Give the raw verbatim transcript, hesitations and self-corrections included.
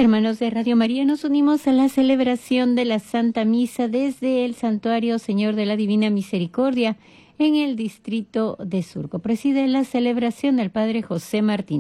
Hermanos de Radio María, nos unimos a la celebración de la Santa Misa desde el Santuario Señor de la Divina Misericordia en el distrito de Surco. Preside la celebración el Padre José Martín.